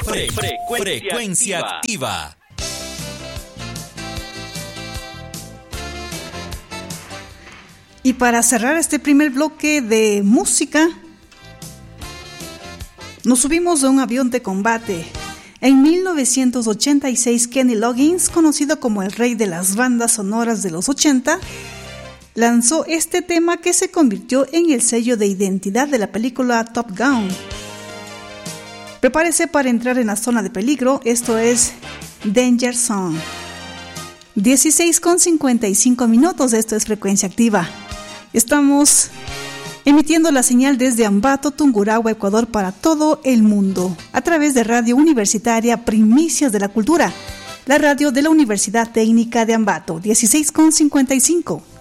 Frecuencia activa. Y para cerrar este primer bloque de música, nos subimos a un avión de combate. En 1986, Kenny Loggins, conocido como el rey de las bandas sonoras de los 80, lanzó este tema que se convirtió en el sello de identidad de la película Top Gun. Prepárese para entrar en la zona de peligro, esto es Danger Zone. 16:55 minutos, esto es Frecuencia Activa. Estamos emitiendo la señal desde Ambato, Tungurahua, Ecuador para todo el mundo, a través de Radio Universitaria Primicias de la Cultura, la radio de la Universidad Técnica de Ambato. 16:55.